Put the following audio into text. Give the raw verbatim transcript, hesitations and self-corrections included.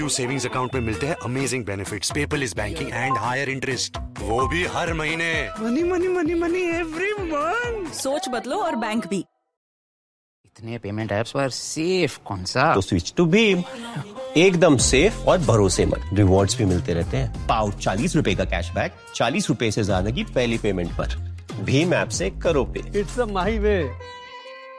PSU savings account में मिलते हैं amazing benefits, paperless banking and higher interest, वो भी हर महीने। Money money money money every month. सोच बदलो और बैंक भी। इतने पेमेंट ऐप्स पर सेफ कौन सा? तो स्विच टू भीम, एकदम सेफ और भरोसेमंद। रिवॉर्ड्स भी मिलते रहते हैं। पाओ चालीस रुपए का कैशबैक चालीस रुपए से ज्यादा की पहली पेमेंट पर। भीम ऐप से करो पे। इट्स माही वे।